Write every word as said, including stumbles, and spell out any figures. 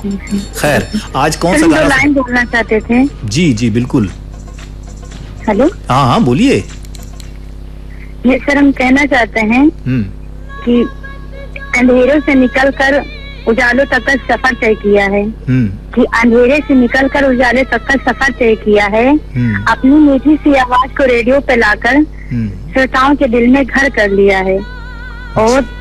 खैर, आज कौन सा गाना लाइन बोलना चाहते थे? जी जी बिल्कुल। हेलो। हाँ हाँ बोलिए। ये सर हम कहना चाहते हैं कि अंधेरों से निकलकर उजालों तक का सफर तय किया है, कि अंधेरे से निकलकर उजाले तक का सफर तय किया है। अपनी मीठी सी आवाज को रेडियो पे लाकर श्रोताओं के दिल में घर कर लिया है। और